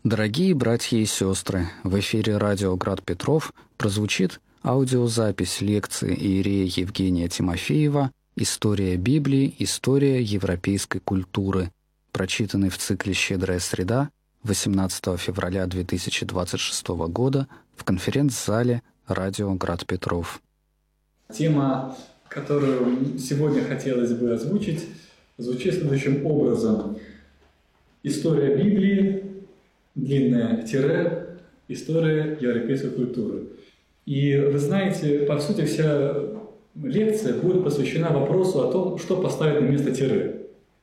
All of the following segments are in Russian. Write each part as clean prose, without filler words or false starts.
Дорогие братья и сестры, в эфире радио «Град Петров» прозвучит аудиозапись лекции иерея Евгения Тимофеева «История Библии. История европейской культуры», прочитанной в цикле «Щедрая среда» 18 февраля 2026 года в конференц-зале радио «Град Петров». Тема, которую сегодня хотелось бы озвучить, звучит следующим образом. История Библии, длинное тире, история европейской культуры. И вы знаете, по сути, вся лекция будет посвящена вопросу о том, что поставить на место тире.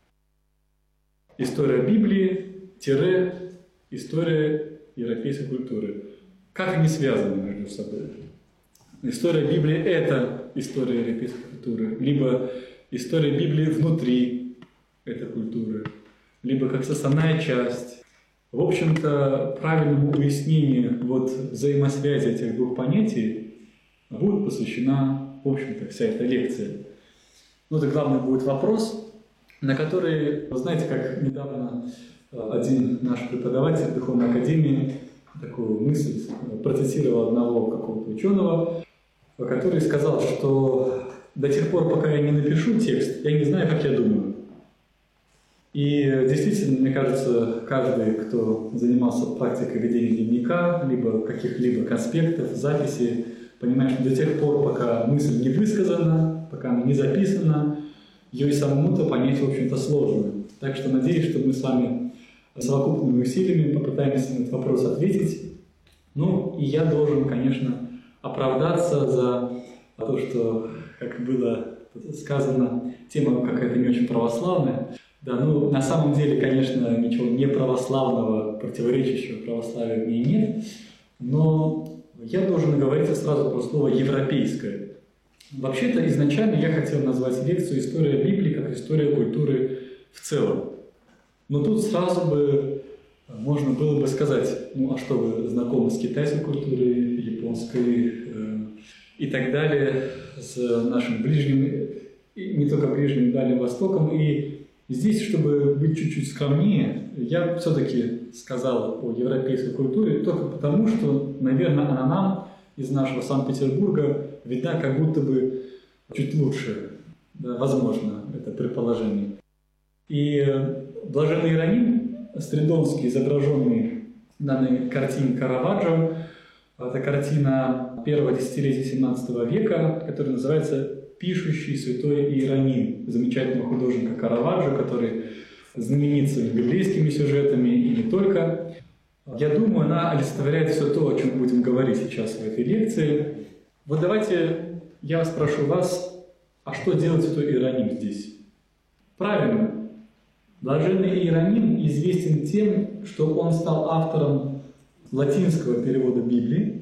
История Библии, тире, история европейской культуры. Как они связаны между собой? История Библии – это история европейской культуры, либо история Библии внутри этой культуры, либо как составная часть. В общем-то, правильному уяснению взаимосвязи этих двух понятий будет посвящена, в общем-то, вся эта лекция. Это главный будет вопрос, на который, вы знаете, как недавно один наш преподаватель в Духовной Академии такую мысль процитировал одного какого-то ученого, который сказал, что до тех пор, пока я не напишу текст, я не знаю, как я думаю. И действительно, мне кажется, каждый, кто занимался практикой ведения дневника, либо каких-либо конспектов, записей, понимает, что до тех пор, пока мысль не высказана, пока она не записана, ее и самому-то понять, в общем-то, сложно. Так что надеюсь, что мы с вами совокупными усилиями попытаемся на этот вопрос ответить. И я должен, конечно, оправдаться за то, что, как было сказано, тема какая-то не очень православная. На самом деле, конечно, ничего не православного, противоречащего православию в ней нет, но я должен говорить сразу про слово «европейское». Вообще-то, изначально я хотел назвать лекцию «История Библии» как история культуры в целом. Но тут сразу бы можно было бы сказать, а что вы знакомы с китайской культурой, японской и так далее, с нашим ближним, и не только ближним, Дальним Востоком. И здесь, чтобы быть чуть-чуть скромнее, я все-таки сказал о европейской культуре только потому, что, наверное, она нам из нашего Санкт-Петербурга видна как будто бы чуть лучше. Да, возможно, это предположение. И Блаженный Иероним Стридонский, изображенный в данной картине Караваджо, это картина первого десятилетия XVII века, которая называется «Пишущий святой Иероним» замечательного художника Караваджо, который знаменит своими библейскими сюжетами и не только. Я думаю, она олицетворяет все то, о чем мы будем говорить сейчас в этой лекции. Давайте я спрошу вас, а что делает святой Иероним здесь? Правильно. Блаженный Иероним известен тем, что он стал автором латинского перевода Библии.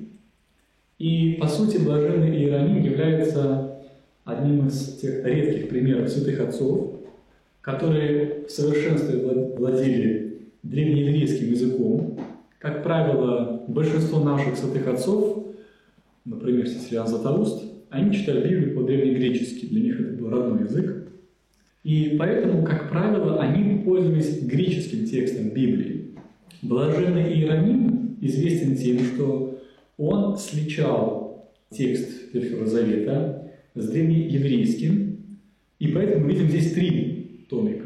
И, по сути, Блаженный Иероним является одним из тех редких примеров святых отцов, которые в совершенстве владели древнееврейским языком. Как правило, большинство наших святых отцов, например, Сицилиан Златоуст, они читали Библию по-древнегречески, для них это был родной язык. И поэтому, как правило, они пользовались греческим текстом Библии. Блаженный Иероним известен тем, что он сличал текст Ветхого Завета с древнееврейским, и поэтому мы видим здесь три томика.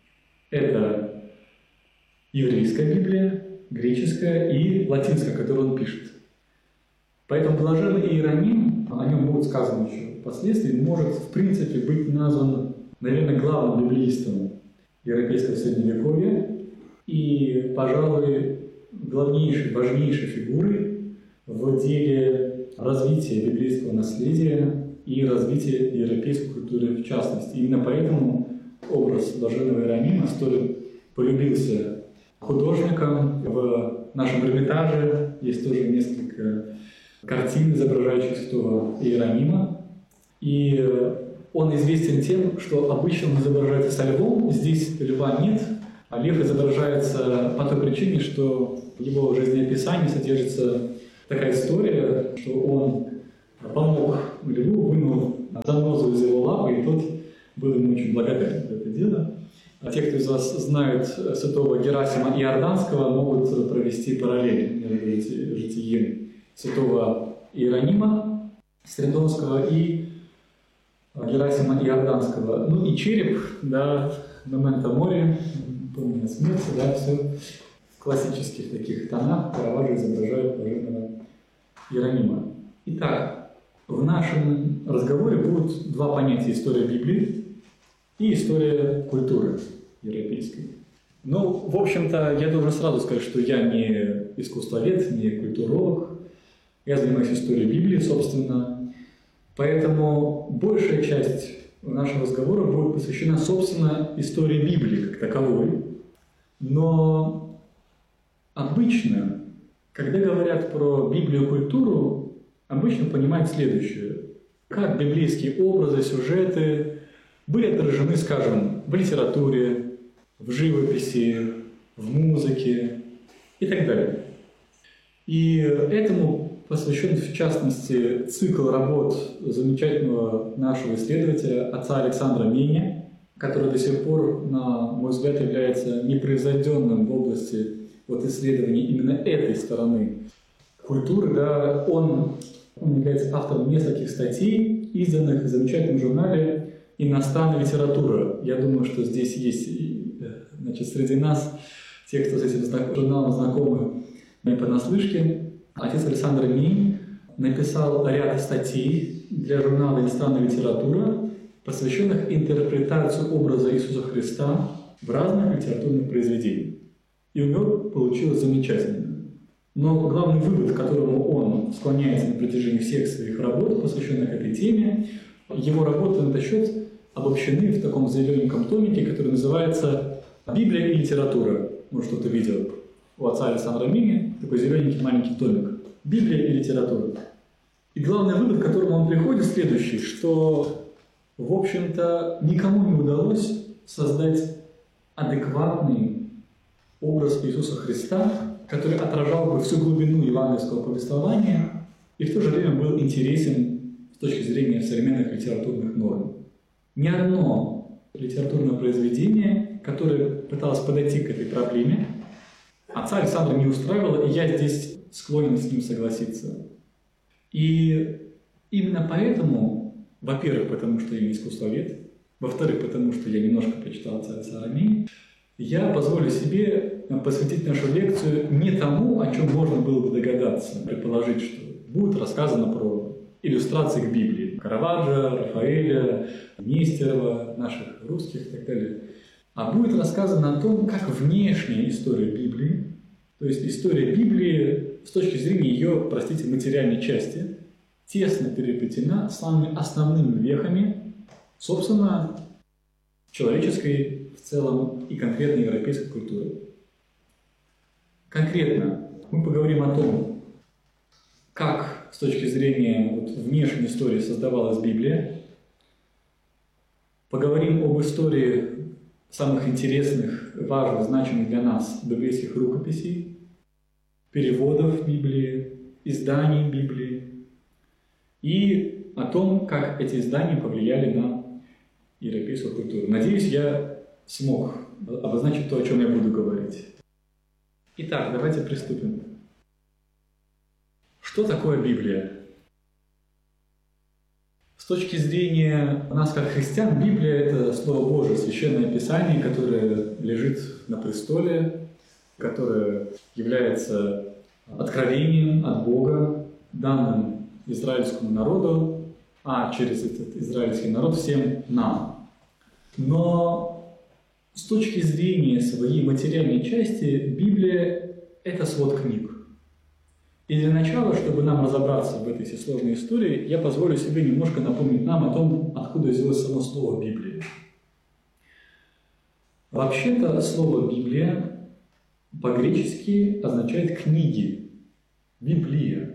Это еврейская Библия, греческая и латинская, которую он пишет. Поэтому Блаженный Иероним, о нем будет сказано еще впоследствии, может в принципе быть назван, наверное, главным библеистом европейского средневековья и, пожалуй, главнейшей, важнейшей фигурой в деле развития библейского наследия и развития европейской культуры в частности. Именно поэтому образ Блаженного Иеронима столь полюбился художникам. В нашем Эрмитаже есть тоже несколько картин, изображающих святого Иеронима. И он известен тем, что обычно он изображается со львом. Здесь льва нет, а лев изображается по той причине, что в его жизнеописании содержится такая история, что он помог льву, вынул занозу из его лапы, и тот был ему очень благодарен за это дело. те, кто из вас знают святого Герасима Иорданского, могут провести параллель между житием святого Иеронима Стрендовского и Герасима Иорданского. Ну и череп, да, «Memento Mori», «Помни о смерти», да, все в классических таких тонах Караваджо изображает блаженного Иеронима. Итак, в нашем разговоре будут два понятия: история Библии и история культуры европейской. Ну, в общем-то, я должен сразу сказать, что я не искусствовед, не культуролог. Я занимаюсь историей Библии, собственно. Поэтому большая часть нашего разговора будет посвящена, собственно, истории Библии как таковой. Но обычно, когда говорят про Библию и культуру, обычно понимают следующее. Как библейские образы, сюжеты были отражены, скажем, в литературе, в живописи, в музыке и так далее. И этому посвящен, в частности, цикл работ замечательного нашего исследователя, отца Александра Меня, который до сих пор, на мой взгляд, является непревзойденным в области исследований именно этой стороны культуры. Да, он является автором нескольких статей, изданных в замечательном журнале «Иностранная литература». Я думаю, что здесь есть, среди нас те, кто с этим журналом знакомы не понаслышке. Отец Александр Мень написал ряд статей для журнала «Иностранная литература», посвященных интерпретации образа Иисуса Христа в разных литературных произведениях. И у него получилось замечательно. Но главный вывод, к которому он склоняется на протяжении всех своих работ, посвященных этой теме, его работы на этот счет обобщены в таком зелененьком томике, который называется «Библия и литература». Может, кто-то видел у отца Александра Мини такой зелененький маленький томик «Библия и литература». И главный вывод, к которому он приходит, следующий, что, в общем-то, никому не удалось создать адекватный образ Иисуса Христа, который отражал бы всю глубину евангельского повествования и в то же время был интересен с точки зрения современных литературных норм. Ни одно литературное произведение, которое пыталось подойти к этой проблеме, отца Александра не устраивало, и я здесь склонен с ним согласиться. И именно поэтому, во-первых, потому что я не искусствовед, во-вторых, потому что я немножко прочитал отца Александра Мини, я позволю себе посвятить нашу лекцию не тому, о чем можно было бы догадаться, предположить, что будет рассказано про иллюстрации к Библии. Караваджо, Рафаэля, Нестерова, наших русских и так далее. А будет рассказано о том, как внешняя история Библии, то есть история Библии с точки зрения ее, материальной части, тесно переплетена с самыми основными вехами, собственно, человеческой в целом и конкретно европейской культуры. Конкретно мы поговорим о том, как с точки зрения внешней истории создавалась Библия, поговорим об истории самых интересных, важных, значимых для нас библейских рукописей, переводов Библии, изданий Библии и о том, как эти издания повлияли на европейскую культуру. Надеюсь, я смог обозначить то, о чем я буду говорить. Итак, давайте приступим. Что такое Библия? С точки зрения нас, как христиан, Библия – это Слово Божие, Священное Писание, которое лежит на престоле, которое является откровением от Бога, данным израильскому народу, а через этот израильский народ всем нам. Но с точки зрения своей материальной части, Библия – это свод книг. И для начала, чтобы нам разобраться в этой сложной истории, я позволю себе немножко напомнить нам о том, откуда взялось само слово «Библия». Вообще-то слово «Библия» по-гречески означает «книги», «Библия».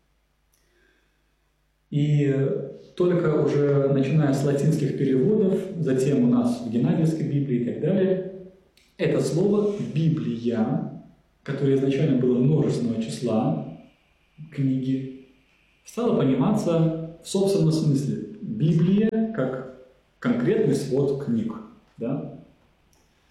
И только уже начиная с латинских переводов, затем у нас в Геннадиевской Библии и так далее, это слово «Библия», которое изначально было множественного числа, книги, стало пониматься в собственном смысле. Библия как конкретный свод книг. Да?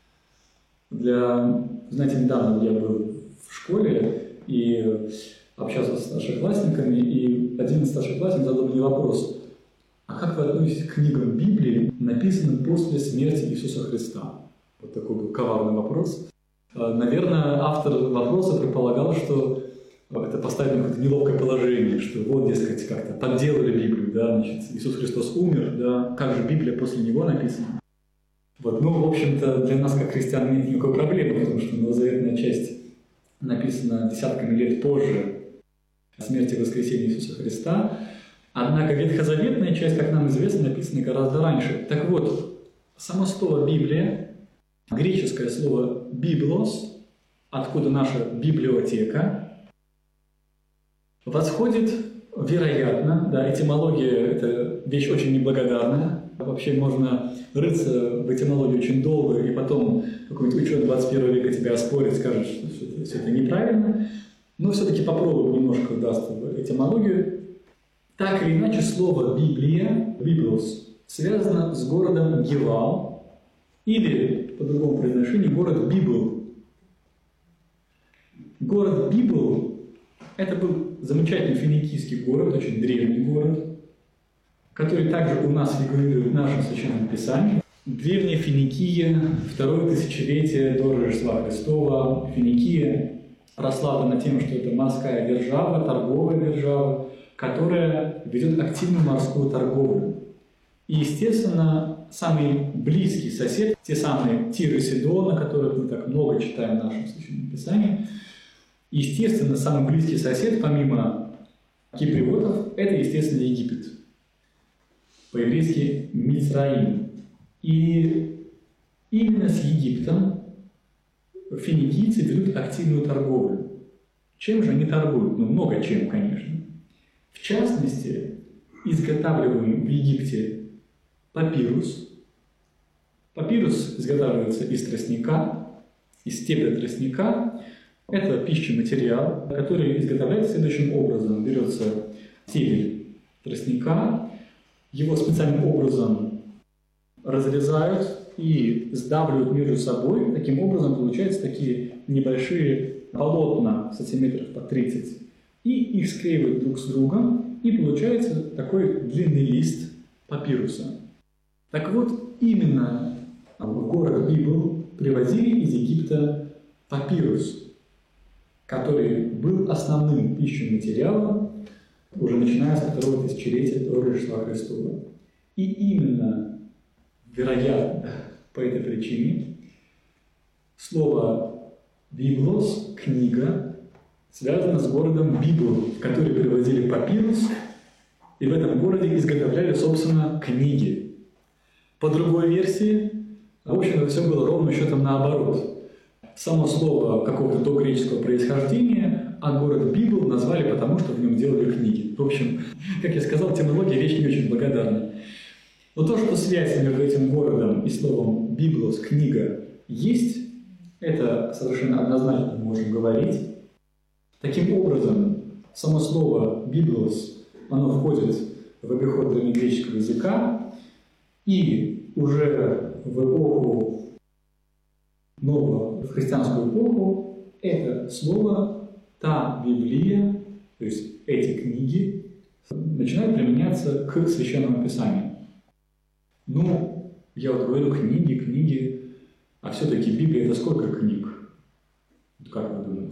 Знаете, недавно я был в школе и общался с старшеклассниками, и один из старшеклассников задал мне вопрос: а как вы относитесь к книгам Библии, написанным после смерти Иисуса Христа? Вот такой был коварный вопрос. Наверное, автор вопроса предполагал, что это поставить в какое-то неловкое положение, что вот, дескать, как-то подделали Библию, да, значит, Иисус Христос умер, да, как же Библия после него написана? Вот, ну, в общем-то, для нас, как христиан, нет никакой проблемы, потому что новозаветная часть написана десятками лет позже смерти и воскресения Иисуса Христа, однако ветхозаветная часть, как нам известно, написана гораздо раньше. Так вот, само слово «Библия», греческое слово «библос», откуда наша библиотека, восходит, вероятно, да, этимология – это вещь очень неблагодарная. Вообще можно рыться в этимологии очень долго, и потом какой-нибудь ученый 21 века тебя оспорит, скажет, что все это неправильно. Но все-таки попробуем немножко вдастся в этимологию. Так или иначе, слово «Библия», «библос», связано с городом Гивал, или, по другому произношению, город Библ. Город Библ – это был замечательный финикийский город, очень древний город, который также у нас фигурирует в нашем Священном Писании. Древняя Финикия, второе тысячелетие до Рождества Христова. Финикия прославлена тем, что это морская держава, торговая держава, которая ведет активную морскую торговлю. И, естественно, самый близкий сосед, те самые Тир и Сидон, о которых мы так много читаем в нашем Священном Писании, естественно, самый близкий сосед, помимо киприотов, это, естественно, Египет. По-еврейски Мицраим. И именно с Египтом финикийцы ведут активную торговлю. Чем же они торгуют? Ну, много чем, конечно. В частности, изготавливаемый в Египте папирус. Папирус изготавливается из тростника, из стебля тростника. Это пищематериал, который изготовляется следующим образом. Берется стебель тростника, его специальным образом разрезают и сдавливают между собой. Таким образом получаются такие небольшие полотна сантиметров по 30. И их склеивают друг с другом, и получается такой длинный лист папируса. Так вот, именно в город Библ привозили из Египта папирус, который был основным пищематериалом уже начиная с второго тысячелетия до Рождества Христова. И именно, вероятно, по этой причине слово «библос» – «книга» связано с городом Библ, в который перевозили папирус, и в этом городе изготовляли, собственно, книги. По другой версии, в общем, все было ровно счетом наоборот. Само слово какого-то догреческого происхождения, а город Библ назвали потому, что в нем делали книги. В общем, как я сказал, этимология – вещь не очень благодарная. Но то, что связь между этим городом и словом «библос» – «книга» есть, это совершенно однозначно мы можем говорить. Таким образом, само слово «библос» оно входит в обиход древнегреческого языка, и уже в эпоху нового, в христианскую эпоху, это слово, та Библия, то есть эти книги, начинают применяться к Священному Писанию. Ну, я вот говорю книги, а все-таки Библия – это сколько книг? Как вы думаете?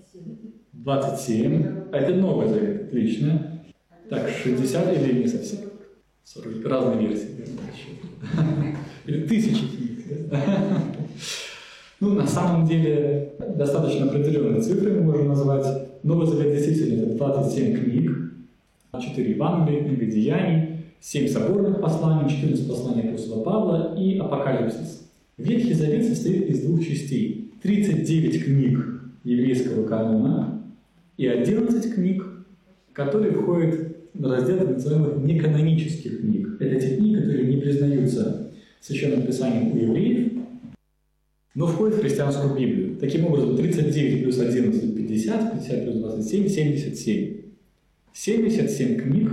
27. А это Новый Завет, отлично. Так, 60 или не совсем? 40. Разные версии. Или 1000 книг. Ну, на самом деле, достаточно определенные цифры мы можем назвать. Новый Завет действительно это 27 книг, 4 Евангелия, книга Деяний, 7 соборных посланий, 14 посланий апостола Павла и Апокалипсис. Ветхий Завет состоит из 2 частей. 39 книг еврейского канона и 11 книг, которые входят в раздел так называемых неканонических книг. Это те книги, которые не признаются Священным Писанием у евреев, но входит в христианскую Библию. Таким образом, 39 плюс 11 – 50, 50 плюс 27 – 77. 77 книг,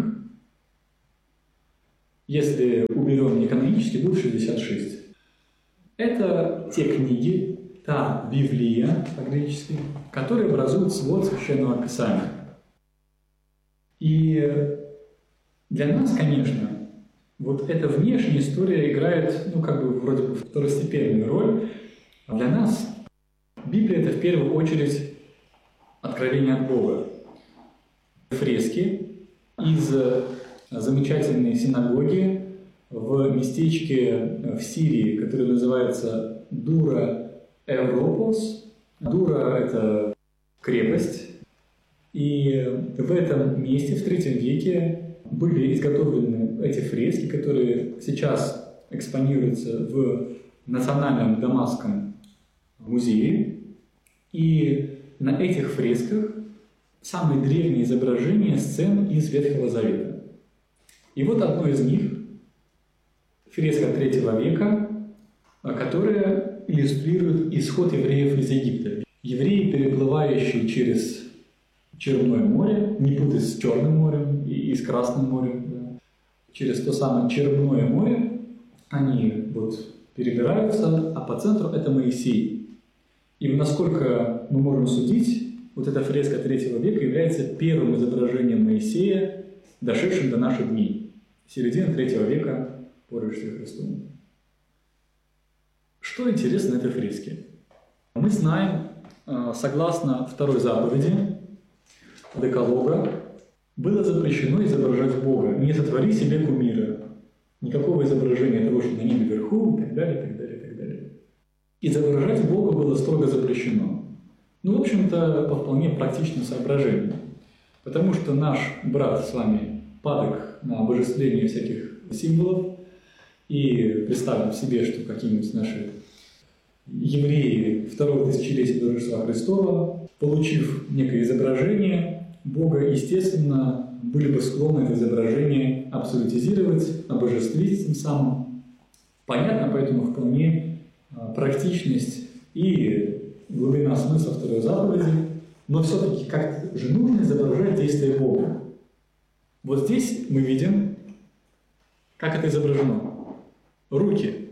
если уберем неканонические, будет 66. Это те книги, та Библия по-гречески, которая образует свод Священного Писания. И для нас, конечно, вот эта внешняя история играет, вроде бы второстепенную роль. Для нас Библия – это в первую очередь откровение от Бога. Фрески из замечательной синагоги в местечке в Сирии, которое называется Дура Европос. Дура – это крепость. И в этом месте в III веке были изготовлены эти фрески, которые сейчас экспонируются в Национальном Дамасском музее. И на этих фресках самые древние изображения сцен из Ветхого Завета. И вот одно из них, фреска III века, которая иллюстрирует исход евреев из Египта. Евреи, переплывающие через Черное море, не путать с Черным морем и с Красным морем, да. Через то самое Черное море они перебираются, а по центру это Моисей. И насколько мы можем судить, вот эта фреска III века является первым изображением Моисея, дошедшим до наших дней. Середина III века по Рождеству Христову. Что интересно на этой фреске? Мы знаем, согласно второй заповеди Декалога, было запрещено изображать Бога. Не сотвори себе кумира. Никакого изображения того, что на небе вверху, и так далее, и так далее, и так далее. Изображать Бога было строго запрещено. В общем-то, по вполне практичным соображениям. Потому что наш брат с вами падок на обожествление всяких символов, и представим себе, что какие-нибудь наши евреи второго тысячелетия до Рождества Христова, получив некое изображение Бога, естественно, были бы склонны это изображение абсолютизировать, обожествить тем самым. Понятно, поэтому вполне практичность и глубина смысла второй заповеди, но все-таки как же нужно изображать действие Бога. Вот здесь мы видим, как это изображено. Руки.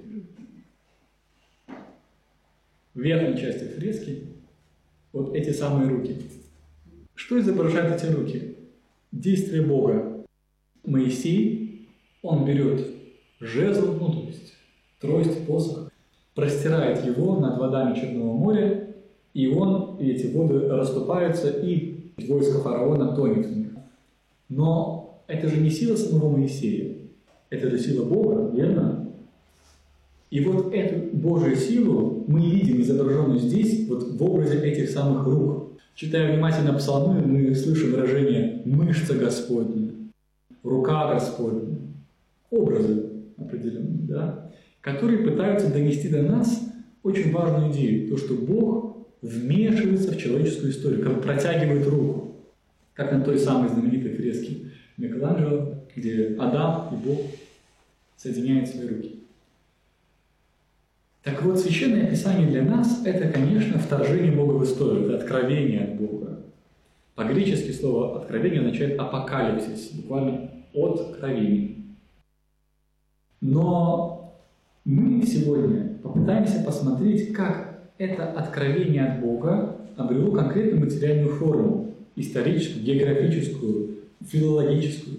В верхней части фрески вот эти самые руки. Что изображают эти руки? Действие Бога. Моисей, он берет жезл, то есть трость, посох, простирает его над водами Черного моря, и эти воды расступаются, и войско фараона тонет в них. Но это же не сила самого Моисея, это же сила Бога, верно? И вот эту Божью силу мы видим изображенную здесь, в образе этих самых рук. Читая внимательно псалмы, мы слышим выражение «мышца Господня», «рука Господня», образы определенные, да, которые пытаются донести до нас очень важную идею, то, что Бог вмешивается в человеческую историю, как протягивает руку, как на той самой знаменитой фреске Микеланджело, где Адам и Бог соединяют свои руки. Так вот, Священное Писание для нас – это, конечно, вторжение Бога в историю, это откровение от Бога. По-гречески слово «откровение» означает «апокалипсис», буквально «откровение». Но мы сегодня попытаемся посмотреть, как это откровение от Бога обрело конкретную материальную форму – историческую, географическую, филологическую.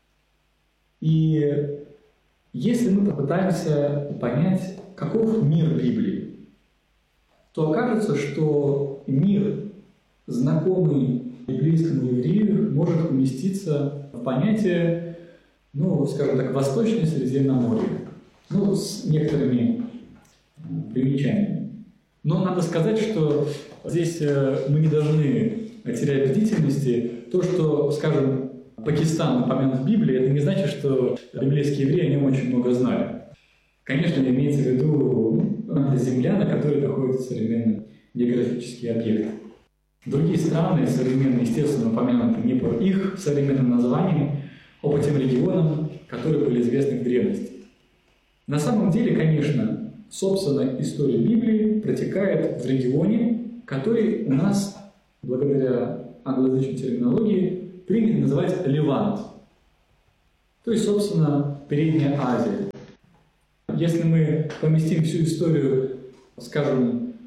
И если мы попытаемся понять, каков мир Библии, то окажется, что мир, знакомый библейскому еврею, может уместиться в понятие, скажем так, Восточное Средиземноморье, с некоторыми примечаниями. Но надо сказать, что здесь мы не должны терять бдительности. То, что, скажем, Пакистан упомянут в Библии, это не значит, что библейские евреи о нем очень много знали. Конечно, имеется в виду земля, на которой находится современный географический объект. Другие страны современные, естественно, упомянуты не по их современным названиям, а по тем регионам, которые были известны в древности. На самом деле, конечно, собственно, история Библии протекает в регионе, который у нас, благодаря англоязычной терминологии, принято называть Левант. То есть, собственно, Передняя Азия. Если мы поместим всю историю, скажем,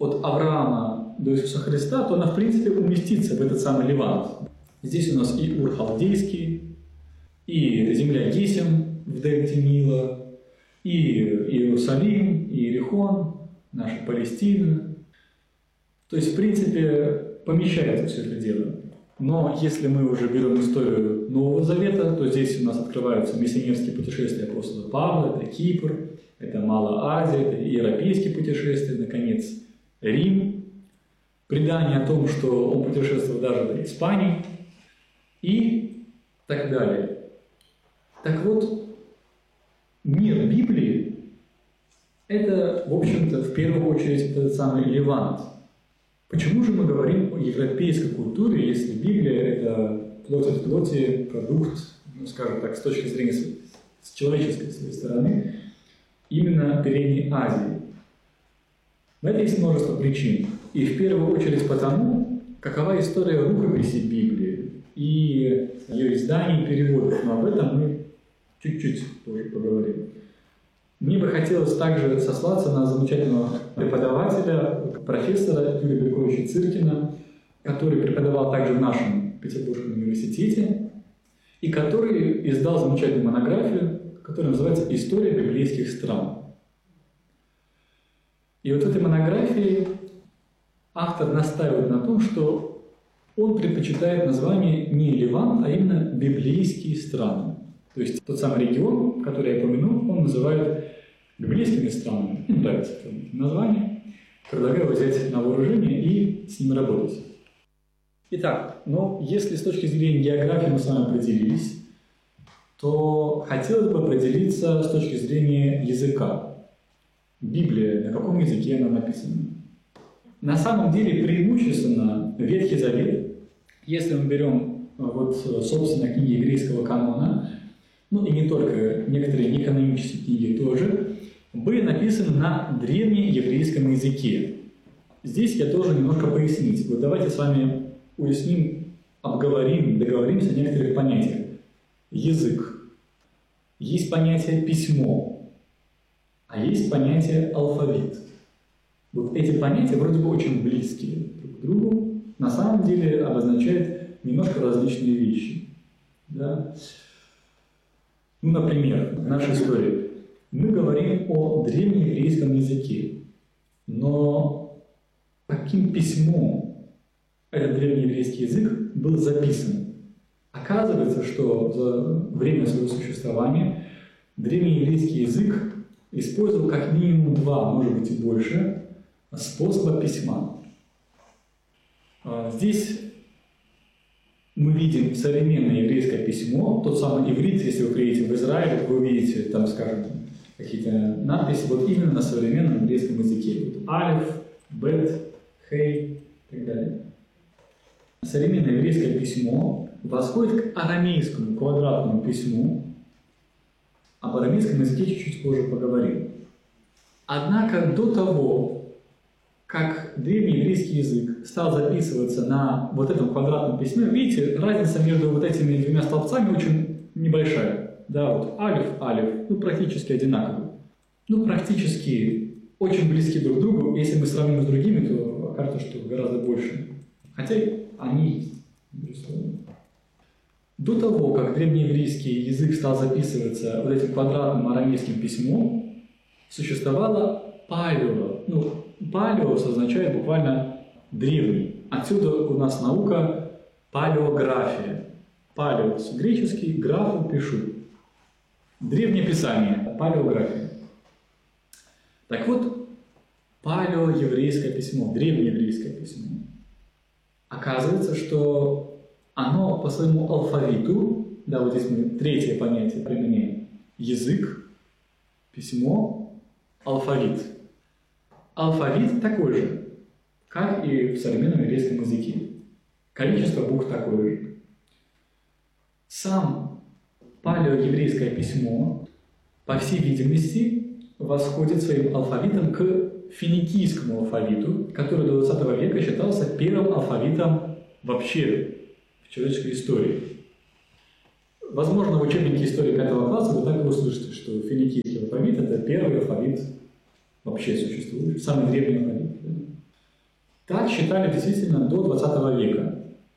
от Авраама до Иисуса Христа, то она, в принципе, уместится в этот самый Левант. Здесь у нас и Ур-Халдейский, и земля Гесем в дельте Нила, и Иерусалим, и Иерихон, наша Палестина. То есть, в принципе, помещается все это дело. Но если мы уже берем историю Нового Завета, то здесь у нас открываются миссионерские путешествия апостола Павла, это Кипр, это Малая Азия, это европейские путешествия, наконец, Рим, предание о том, что он путешествовал даже до Испании и так далее. Так вот, мир Библии – это, в общем-то, в первую очередь этот самый Левант. Почему же мы говорим о европейской культуре, если Библия – это плоть от плоти, продукт, ну, скажем так, с точки зрения с человеческой своей стороны, именно Передней Азии? На это есть множество причин. И в первую очередь потому, какова история рукописи Библии и ее изданий и переводов. Но об этом мы чуть-чуть позже поговорим. Мне бы хотелось также сослаться на замечательного преподавателя, профессора Юрия Григорьевича Циркина, который преподавал также в нашем Петербургском университете, и который издал замечательную монографию, которая называется «История библейских стран». И вот в этой монографии автор настаивает на том, что он предпочитает название не Левант, а именно библейские страны. То есть тот самый регион, который я упомянул, он называет библейскими странами. Мне нравится это название. Предлагаю взять на вооружение и с ним работать. Итак, если с точки зрения географии мы с вами определились, то хотелось бы определиться с точки зрения языка. Библия, на каком языке она написана? На самом деле преимущественно Ветхий Завет, если мы берем собственно, книги еврейского канона, и не только, некоторые неканонические книги тоже, были написаны на древнееврейском языке. Здесь я должен немножко пояснить. Вот давайте с вами уясним, обговорим, договоримся о некоторых понятиях. Язык. Есть понятие письмо, а есть понятие алфавит. Вот эти понятия вроде бы очень близкие друг к другу, на самом деле обозначают немножко различные вещи. Да? Например, в нашей истории мы говорим о древнееврейском языке, но каким письмом этот древнееврейский язык был записан? Оказывается, что за время своего существования древнееврейский язык использовал как минимум 2, может быть и больше, способа письма. Здесь мы видим современное еврейское письмо, тот самый иврит, если вы приедете в Израиль, вы увидите там, скажем, какие-то надписи вот именно на современном еврейском языке. Вот алиф, бет, хей и так далее. Современное еврейское письмо восходит к арамейскому квадратному письму. Об арамейском языке чуть-чуть позже поговорим. Однако до того, как древнееврейский язык стал записываться на вот этом квадратном письме, видите, разница между вот этими двумя столбцами очень небольшая. Да, вот алиф, практически одинаковые. Практически очень близки друг к другу. Если мы сравним с другими, то окажется, что гораздо больше. Хотя они есть, безусловно. До того, как древнееврейский язык стал записываться вот этим квадратным арамейским письмом, существовало палео. Палеос означает буквально древний. Отсюда у нас наука палеография. Палеос греческий, графу пишу. Древнее писание, палеография. Так вот, палеоеврейское письмо, древнееврейское письмо. Оказывается, что оно по своему алфавиту, да, вот здесь мы третье понятие применяем, язык, письмо, алфавит. Алфавит такой же, как и в современном еврейском языке. Количество букв такое же. Сам палеоеврейское письмо, по всей видимости, восходит своим алфавитом к финикийскому алфавиту, который до 20 века считался первым алфавитом вообще в человеческой истории. Возможно, в учебнике истории 5 класса вы так и услышите, что финикийский алфавит – это первый алфавит вообще существующий, самый древний алфавит. Так считали действительно до 20 века.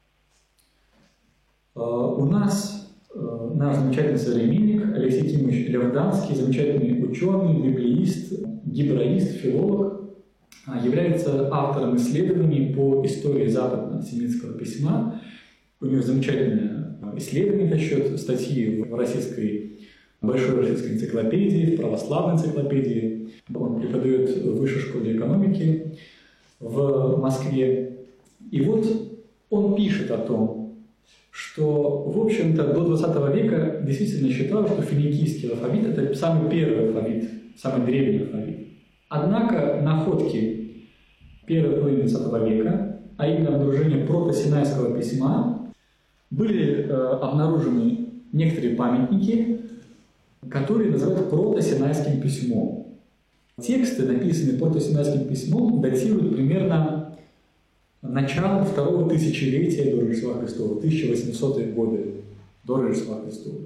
У нас наш замечательный современник Алексей Кимович Левданский, замечательный ученый, библеист, гебраист, филолог, является автором исследований по истории западно-семитского письма. У него замечательное исследование насчет статьи в Большой российской энциклопедии, в православной энциклопедии. Он преподает в Высшей школе экономики в Москве. И вот он пишет о том, что, в общем-то, до 20 века действительно считал, что финикийский алфавит – это самый первый алфавит, самый древний алфавит. Однако находки первой половины 20 века, а именно обнаружение протосинайского письма, были обнаружены некоторые памятники, которые называют протосинайским письмом. Тексты, написанные протосинайским письмом, датируют примерно начало второго тысячелетия до Рождества Христова, 1800-е годы до Рождества Христова.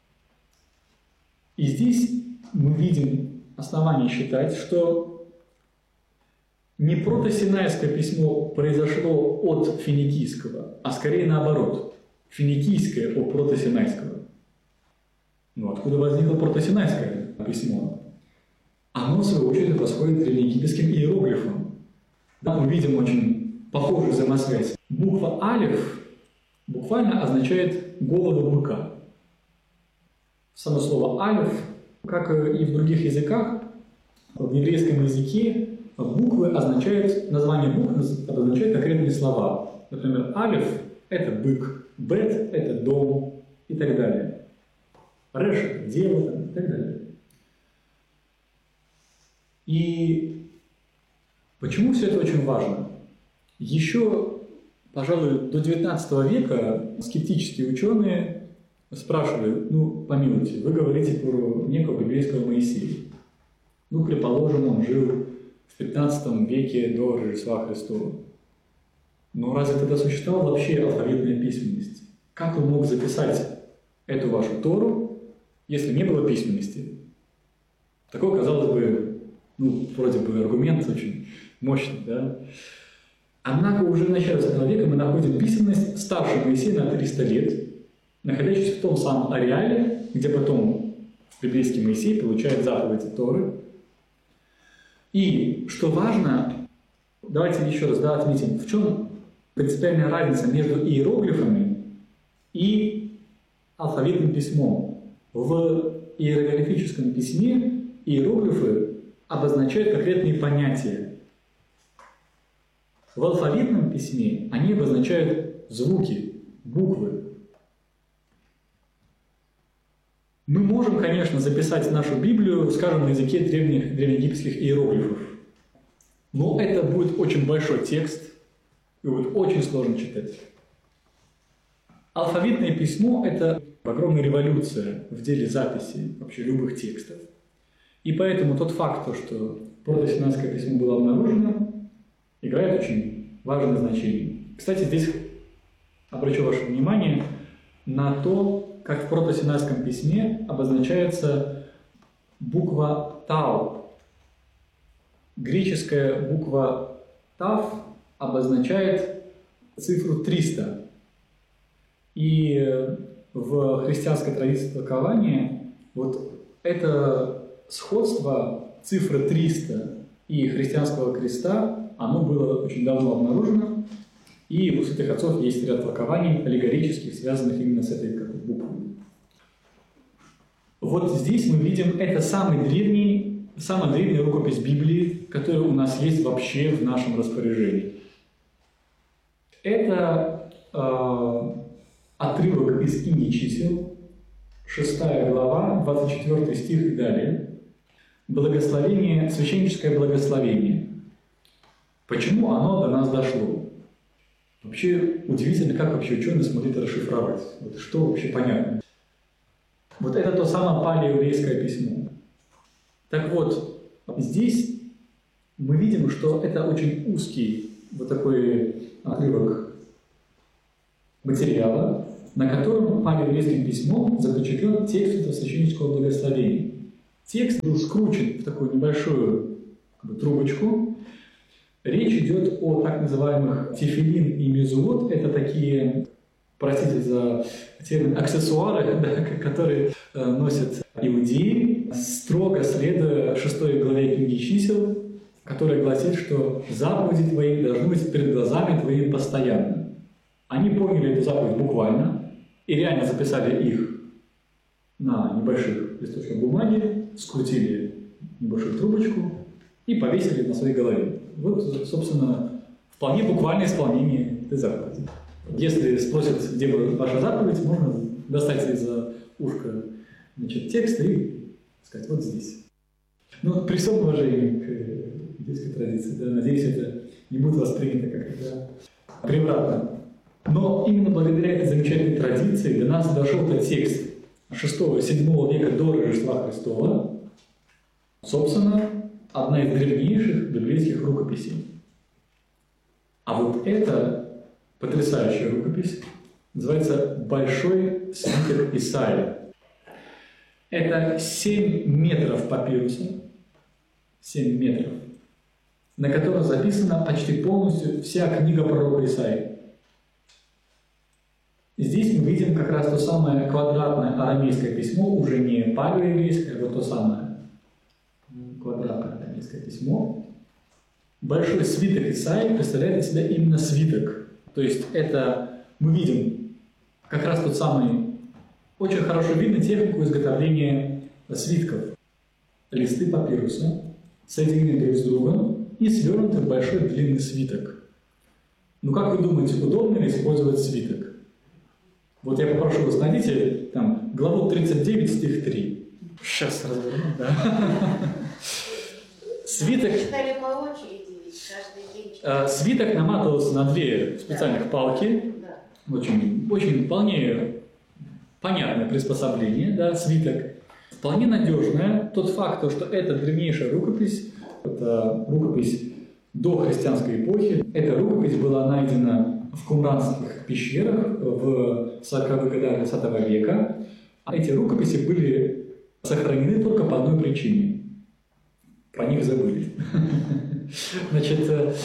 И здесь мы видим основание считать, что не протосинайское письмо произошло от финикийского, а скорее наоборот, финикийское от протосинайского. Ну, откуда возникло протосинайское письмо? Оно, в свою очередь, восходит к древнеегипетским иероглифам. Да, мы видим очень похожую взаимосвязь. Буква алеф буквально означает голову быка. Само слово алеф, как и в других языках, в еврейском языке буквы означают, название букв обозначает конкретные слова. Например, алеф – это бык, бет – это дом и так далее. Реш – это дева и так далее. И почему все это очень важно? Еще, пожалуй, до XIX века скептические ученые спрашивали: ну, помилуйте, вы говорите про некого библейского Моисея. Ну, предположим, он жил в 15 веке до Рождества Христова. Но разве тогда существовала вообще алфавитная письменность? Как он мог записать эту вашу Тору, если не было письменности? Такой, казалось бы, ну, вроде бы аргумент очень мощный, да? Однако уже в начале 20 века мы находим письменность старше Моисея на 300 лет, находящуюся в том самом ареале, где потом библейский Моисей получает заповеди Торы. И, что важно, давайте еще раз отметим, в чем принципиальная разница между иероглифами и алфавитным письмом. В иероглифическом письме иероглифы обозначают конкретные понятия. В алфавитном письме они обозначают звуки, буквы. Мы можем, конечно, записать нашу Библию, скажем, на языке древнеегипетских иероглифов. Но это будет очень большой текст, и будет очень сложно читать. Алфавитное письмо – это огромная революция в деле записи вообще любых текстов. И поэтому тот факт, что протосинайское письмо было обнаружено, играет очень важное значение. Кстати, здесь обращу ваше внимание на то, как в протосинайском письме обозначается буква Тау. Греческая буква Тав обозначает цифру 300. И в христианской традиции толкования вот это сходство цифры 300 и христианского креста, оно было очень давно обнаружено. И у святых отцов есть ряд толкований аллегорических, связанных именно с этой буквой. Вот здесь мы видим, это самая древняя рукопись Библии, которая у нас есть вообще в нашем распоряжении. Это отрывок из книги чисел, 6 глава, 24 стих и далее. Благословение, священническое благословение. Почему оно до нас дошло? Вообще удивительно, как вообще ученые смогли это расшифровать. Вот что вообще понятно. Вот это то самое палеоеврейское письмо. Так вот, здесь мы видим, что это очень узкий вот такой отрывок материала, на котором палеоеврейским письмом запечатлен текст этого священнического благословения. Текст был скручен в такую небольшую трубочку, Речь идет о так называемых тефилин и мезуот. Это такие, простите за термин, аксессуары, да, которые носят иудеи, строго следуя 6 главе книги чисел, которая гласит, что заповеди твои должны быть перед глазами твоими постоянно. Они поняли эту заповедь буквально и реально записали их на небольших листочках бумаги, скрутили небольшую трубочку и повесили на своей голове. Вот, собственно, вполне буквальное исполнение этой заповеди. Если спросят, где ваша заповедь, можно достать из-за ушка, значит, текст и сказать, вот здесь. Ну, при всем уважении к еврейской традиции, да, надеюсь, это не будет воспринято как-то превратно. Но именно благодаря этой замечательной традиции до нас дошел этот текст 6-7 века до Рождества Христова. Собственно, одна из древнейших библейских рукописей. А вот эта потрясающая рукопись называется «Большой свиток Исаии». Это 7 метров папируса, 7 метров, на котором записана почти полностью вся книга пророка Исаии. Здесь мы видим как раз то самое квадратное арамейское письмо, уже не палеоеврейское, а вот то самое квадратное арамейское письмо. Большой свиток Исаии представляет из себя именно свиток. То есть это мы видим как раз тот самый, очень хорошо видно технику изготовления свитков. Листы папируса, соединены друг с другом и свернуты в большой длинный свиток. Ну как вы думаете, удобно ли использовать свиток? Вот я попрошу вас, найдите там главу 39, стих 3. Сейчас разверну, да. Свиток... Читали по очереди ведь каждый день. Свиток наматывался на 2 специальных палки. Да. Очень вполне понятное приспособление, да, свиток. Вполне надежное. Тот факт, что это древнейшая рукопись, это рукопись до христианской эпохи. Эта рукопись была найдена в кумранских пещерах в 40-х годах X века. А эти рукописи были сохранены только по одной причине. Про них забыли. Значит,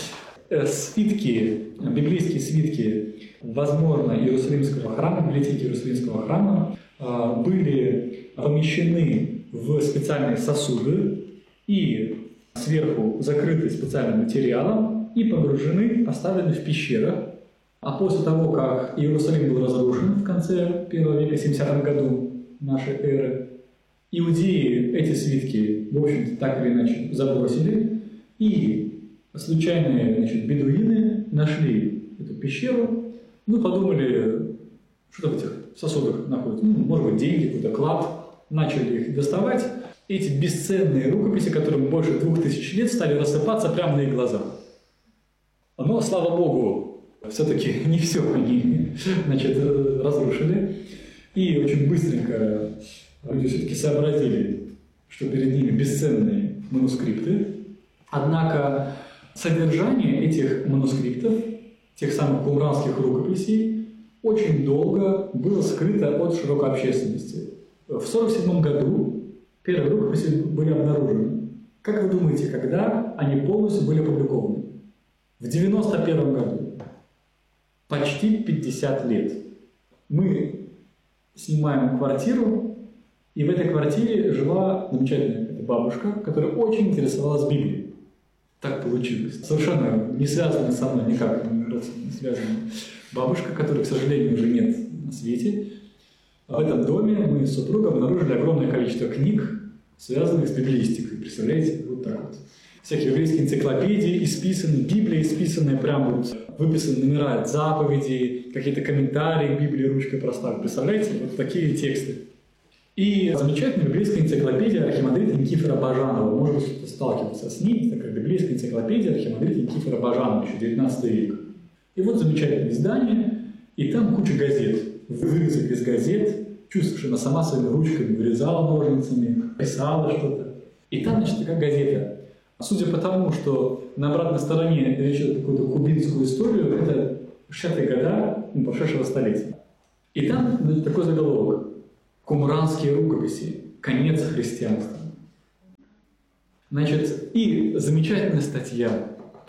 свитки, библейские свитки, возможно, Иерусалимского храма, библиотеки Иерусалимского храма, были помещены в специальные сосуды и сверху закрыты специальным материалом и погружены, оставлены в пещерах. А после того, как Иерусалим был разрушен в конце 1 века, 70 году нашей эры, иудеи эти свитки, в общем-то, так или иначе забросили, и случайные, значит, бедуины нашли эту пещеру, ну, подумали, что в этих сосудах находится, ну, может быть, деньги, какой-то клад, начали их доставать. Эти бесценные рукописи, которым больше 2000 лет, стали рассыпаться прямо на их глазах. Но, слава Богу, все-таки не все они, значит, разрушили. И очень быстренько люди все-таки сообразили, что перед ними бесценные манускрипты. Однако содержание этих манускриптов, тех самых кумранских рукописей, очень долго было скрыто от широкой общественности. В 1947 году первые рукописи были обнаружены. Как вы думаете, когда они полностью были опубликованы? В 1991 году. Почти 50 лет. Мы снимаем квартиру, и в этой квартире жила замечательная бабушка, которая очень интересовалась Библией. Так получилось. Совершенно не связанная со мной никак, не связанная бабушка, которой, к сожалению, уже нет на свете. В этом доме мы с супругом обнаружили огромное количество книг, связанных с библеистикой. Представляете? Вот так вот. Всякие еврейские энциклопедии исписаны, Библия исписанная, прям вот выписаны номера заповедей, какие-то комментарии к Библии ручкой проставлены. Представляете? Вот такие тексты. И замечательная библейская энциклопедия архимандрита Никифора Бажанова. Может быть, кто-то сталкивался с ней. Такая библейская энциклопедия архимандрита Никифора Бажанова, еще 19 век. И вот замечательное издание, и там куча газет. Вырезок из газет, чувствуешь, что она сама своими ручками вырезала ножницами, писала что-то. И там, значит, такая газета. Судя по тому, что на обратной стороне речь идет какую-то кубинскую историю, это 60-е годы прошедшего столетия. И там, значит, такой заголовок: «Кумранские рукописи. Конец христианства». Значит, и замечательная статья, в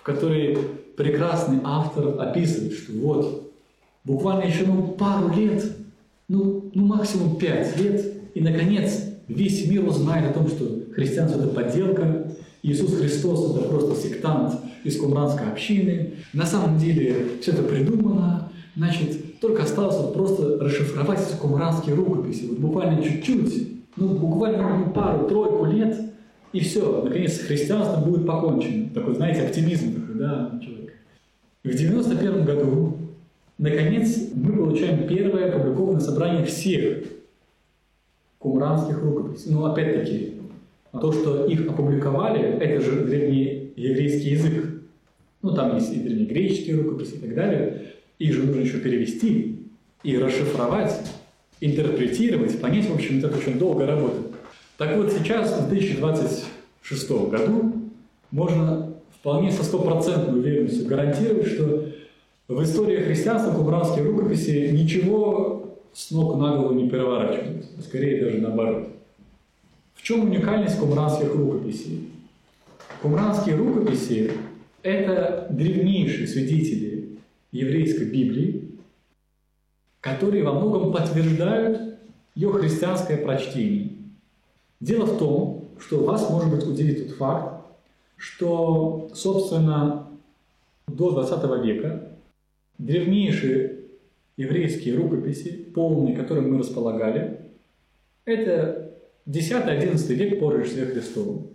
которой прекрасный автор описывает, что вот, буквально еще пару лет, максимум 5 лет, и, наконец, весь мир узнает о том, что христианство – это подделка, Иисус Христос – это просто сектант из кумранской общины. На самом деле все это придумано, значит, только осталось просто расшифровать эти кумранские рукописи. Вот буквально чуть-чуть, буквально пару-тройку лет, и все, наконец, с христианством будет покончено. Такой, знаете, оптимизм такой, да, человек. В 91 году, наконец, мы получаем первое опубликованное собрание всех кумранских рукописей. Опять-таки, то, что их опубликовали, это же древнееврейский язык. Там есть и древнегреческие рукописи и так далее. Их же нужно еще перевести и расшифровать, интерпретировать, понять, в общем, это очень долгая работа. Так вот, сейчас, в 2026 году, можно вполне со 100% уверенностью гарантировать, что в истории христианства кумранские рукописи ничего с ног на голову не переворачивают, скорее даже наоборот. В чем уникальность кумранских рукописей? Кумранские рукописи – это древнейшие свидетели еврейской Библии, которые во многом подтверждают ее христианское прочтение. Дело в том, что вас, может быть, удивит тот факт, что, собственно, до 20 века древнейшие еврейские рукописи, полные, которыми мы располагали, это 10-11 век по Рождестве Христову.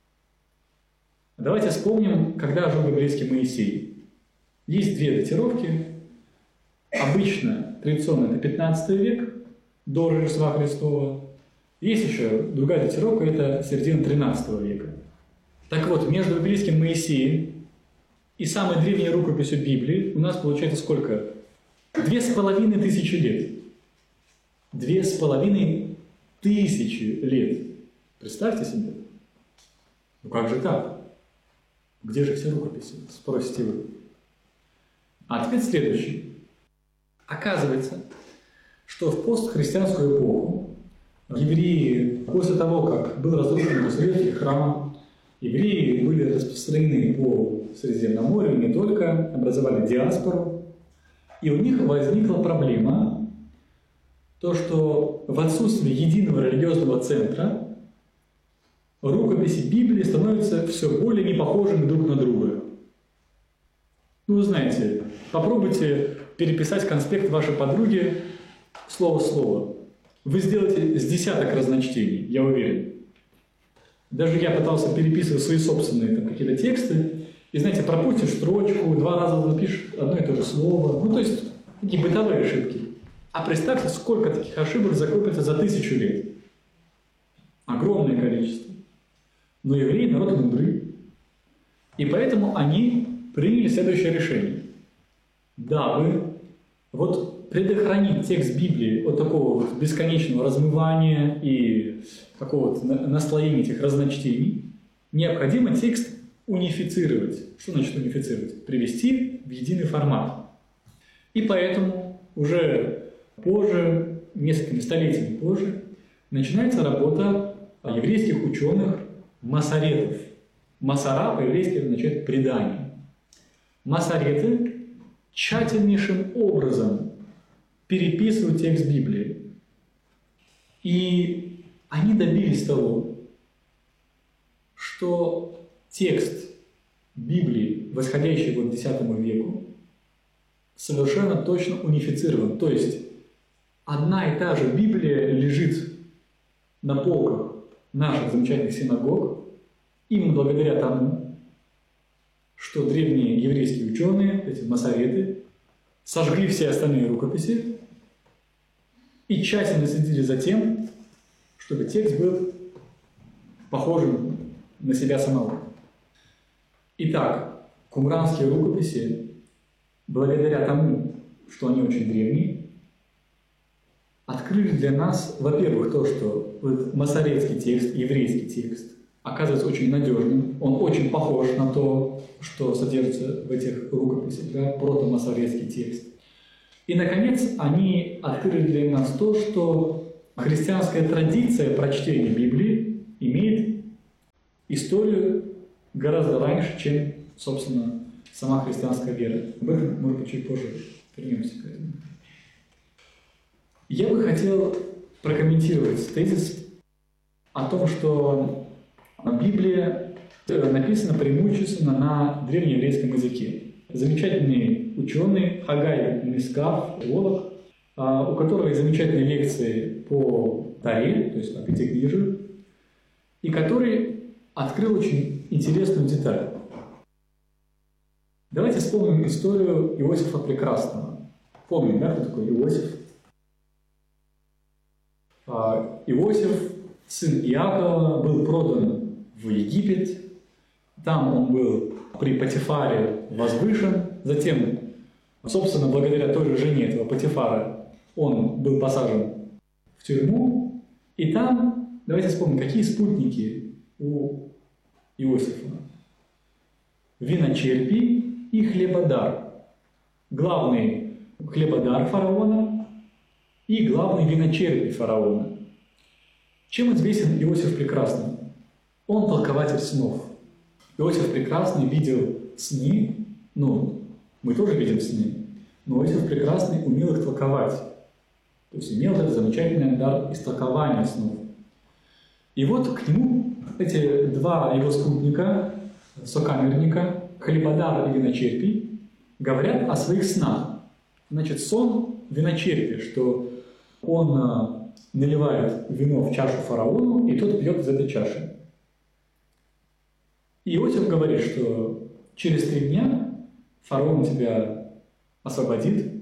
Давайте вспомним, когда жил библейский Моисей. Есть две датировки. Обычно, традиционно, это 15 век до Рождества Христова. Есть еще другая датировка, это середина 13 века. Так вот, между библейским Моисеем и самой древней рукописью Библии у нас получается сколько? 2500 лет. 2500 лет. Представьте себе. Как же так? Где же все рукописи? Спросите вы. Ответ следующий. Оказывается, что в постхристианскую эпоху евреи, после того, как был разрушен Иерусалимский храм, евреи были распространены по Средиземному морю, не только, образовали диаспору, и у них возникла проблема, то, что в отсутствии единого религиозного центра рукописи Библии становятся все более непохожими друг на друга. Вы знаете, попробуйте переписать конспект вашей подруги слово в слово. Вы сделаете с десяток разночтений, я уверен. Даже я пытался переписывать свои собственные какие-то тексты, и, знаете, пропустишь строчку, 2 раза напишешь одно и то же слово. То есть, такие бытовые ошибки. А представьте, сколько таких ошибок закопится за 1000 лет. Огромное количество. Но евреи – народ мудрый. И поэтому они приняли следующее решение. Дабы предохранить текст Библии от такого бесконечного размывания и какого-то наслоения этих разночтений, необходимо текст унифицировать. Что значит унифицировать? Привести в единый формат. И поэтому уже позже, несколькими столетиями позже, начинается работа еврейских ученых масоретов. Масора по-еврейски означает предание. Масореты тщательнейшим образом переписывают текст Библии. И они добились того, что текст Библии, восходящий к X веку, совершенно точно унифицирован. То есть одна и та же Библия лежит на полках наших замечательных синагог, именно благодаря тому, что древние еврейские ученые, эти масореты, сожгли все остальные рукописи и тщательно следили за тем, чтобы текст был похожим на себя самого. Итак, кумранские рукописи, благодаря тому, что они очень древние, открыли для нас, во-первых, то, что масоретский текст, еврейский текст, оказывается очень надежным. Он очень похож на то, что содержится в этих рукописях, протомасоретский текст. И, наконец, они открыли для нас то, что христианская традиция прочтения Библии имеет историю гораздо раньше, чем, собственно, сама христианская вера. Об этом, может быть, чуть позже вернемся к этому. Я бы хотел прокомментировать тезис о том, что Библия написана преимущественно на древнееврейском языке. Замечательный ученый Хагай Мискав, теолог, у которого есть замечательные лекции по Торе, то есть по Пятикнижию, и который открыл очень интересную деталь. Давайте вспомним историю Иосифа Прекрасного. Помним, да, кто такой Иосиф? Иосиф, сын Иакова, был продан в Египет. Там он был при Потифаре возвышен. Затем, собственно, благодаря той же жене этого Потифара, он был посажен в тюрьму. И там, давайте вспомним, какие спутники у Иосифа. Виночерпий и хлебодар. Главный хлебодар фараона и главный виночерпий фараона. Чем известен Иосиф Прекрасный? Он толкователь снов. Иосиф Прекрасный видел сны, мы тоже видим сны, но Иосиф Прекрасный умел их толковать. То есть имел этот замечательный дар истолкования снов. И вот к нему эти два его спутника, сокамерника, хлебодар и виночерпий, говорят о своих снах. Значит, сон виночерпия, что он наливает вино в чашу фараону, и тот пьет из этой чаши. И Иосиф говорит, что через 3 дня фараон тебя освободит,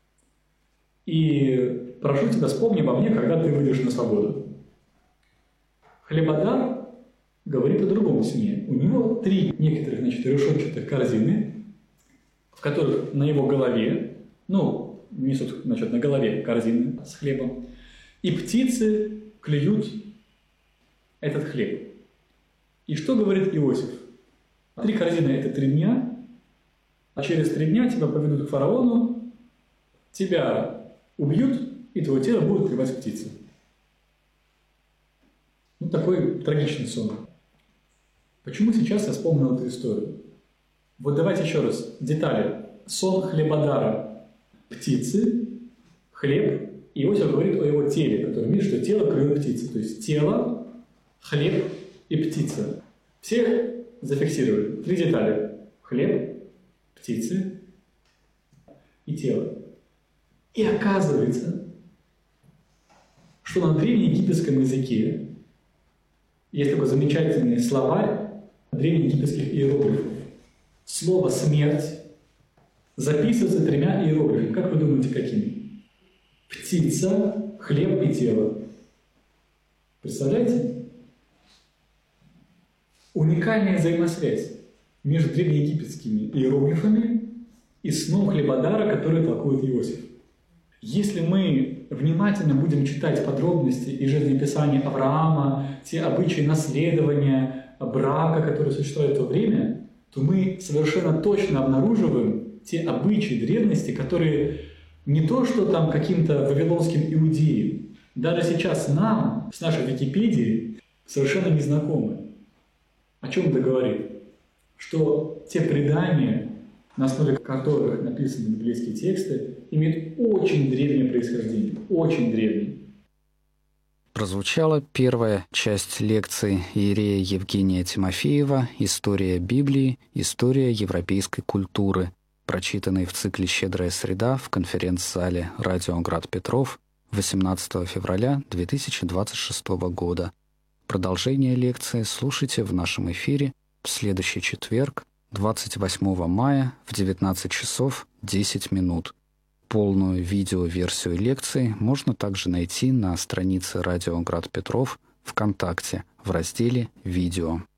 и прошу тебя, вспомни обо мне, когда ты выйдешь на свободу. Хлебодар говорит о другом сне. У него 3 некоторых, решетчатых корзины, в которых на его голове, несут, на голове корзины с хлебом, и птицы клюют этот хлеб. И что говорит Иосиф? 3 корзины – это 3 дня, а через 3 дня тебя поведут к фараону, тебя убьют, и твое тело будут клевать птицы. Такой трагичный сон. Почему сейчас я вспомнил эту историю? Вот давайте еще раз. Детали. Сон хлебодара. Птицы, хлеб. И Иосиф говорит о его теле, который видит, что тело клюет птицы. То есть тело, хлеб и птица. Все зафиксировали. 3 детали. Хлеб, птицы и тело. И оказывается, что на древнеегипетском языке есть такой замечательный словарь древнеегипетских иероглифов. Слово «смерть» записывается 3 иероглифами. Как вы думаете, какими? Птица, хлеб и тело. Представляете? Уникальная взаимосвязь между древнеегипетскими иероглифами и сном хлебодара, который толкует Иосиф. Если мы внимательно будем читать подробности из жизнеописания Авраама, те обычаи наследования, брака, которые существовали в то время, то мы совершенно точно обнаруживаем те обычаи древности, которые не то что там каким-то вавилонским иудеям, даже сейчас нам, с нашей Википедией, совершенно незнакомы. О чем это говорит? Что те предания, на основе которых написаны библейские тексты, имеют очень древнее происхождение. Очень древнее. Прозвучала первая часть лекции иерея Евгения Тимофеева «История Библии. История европейской культуры», прочитанной в цикле «Щедрая среда» в конференц-зале «Радио Град Петров» 18 февраля 2026 года. Продолжение лекции слушайте в нашем эфире в следующий четверг, 28 мая в 19 часов 10 минут. Полную видеоверсию лекции можно также найти на странице «Радио Град Петров» ВКонтакте в разделе «Видео».